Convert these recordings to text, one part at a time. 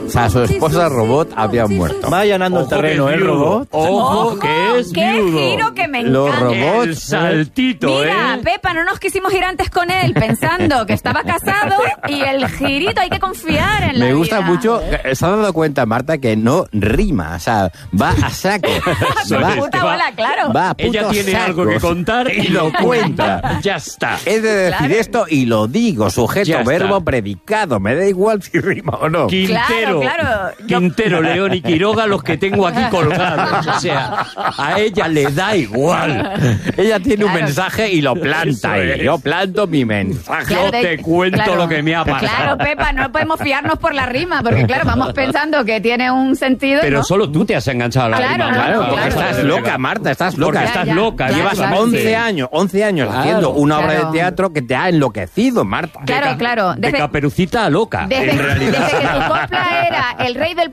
O sea, su esposa robot había muerto. Va allanando el terreno, ¿eh, robot? Ojo, que es ¡Qué viudo. giro que me Los encanta! robots, El saltito, Mira, Pepa, no nos quisimos ir antes con él pensando que estaba casado y el girito, hay que confiar en la Me gusta vida. mucho. ¿Se ha dado cuenta, Marta, que no rima? O sea, va a saco. Su va, puta bola, claro. va a puto Ella tiene saco. algo que contar y lo cuenta. Ya está. He de decir Claro. esto y lo digo. Sujeto, Ya está. verbo, predicado. Me da igual si rima o no. Quintero, Claro. Quintero, León y Quiroga, los que tengo aquí colgados. O sea, a ella le da igual. Ella tiene un Claro. mensaje y lo planta Eso ahí. es. Yo planto mi mensaje. Yo te cuento lo que me ha pasado. Claro, Pepa, no podemos fiarnos por la rima, porque claro, vamos pensando que tiene un sentido, Pero ¿no? solo tú te has enganchado a la Claro, rima. no, Claro, porque claro. estás loca, Marta, estás loca. Porque estás Ya, loca. ya, Llevas claro. 11 años Claro. haciendo una obra Claro. de teatro que te ha enloquecido, Marta. Claro, claro. De Caperucita a loca, Desde en realidad. que tu copla era el rey del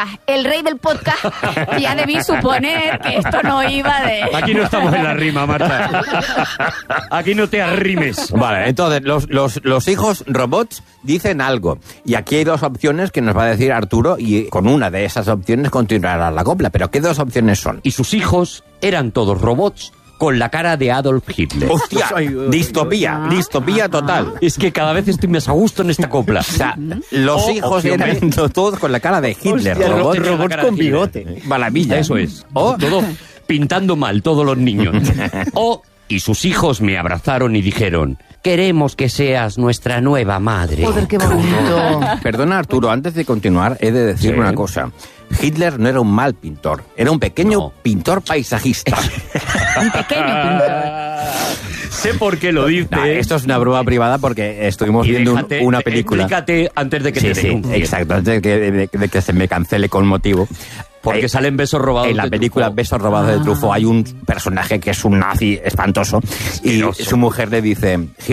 podcast, ya debí suponer que esto no iba de... Aquí no estamos en la rima, Marta. Aquí no te arrimes. Vale, entonces los hijos robots dicen algo. Y aquí hay dos opciones que nos va a decir Arturo y con una de esas opciones continuará la copla. Pero ¿qué dos opciones son? Y sus hijos eran todos robots con la cara de Adolf Hitler. ¡Hostia! Distopía total. Es que cada vez estoy más a gusto en esta copla. O sea, los Oh, hijos opción eran B. todos con la cara de Hitler. Hostia, robots, tenía la robots cara con de Hitler. bigote. Maravilla. Eso es. O Todo pintando mal, todos los niños. Y sus hijos me abrazaron y dijeron: queremos que seas nuestra nueva madre. Joder, qué bonito. Perdona, Arturo, antes de continuar, he de decir Sí. una cosa. Hitler no era un mal pintor, era un pequeño No. pintor paisajista. Un pequeño pintor. Sé por qué lo dice. Nah, esto es una broma privada porque estuvimos Y viendo déjate, una película. Explícate antes de que Sí, te sí, denuncien. exacto, antes de que se me cancele con motivo. Porque salen besos robados. En la de película Truffaut. Besos robados de Truffaut hay un personaje que es un nazi espantoso y Asqueroso. su mujer le dice: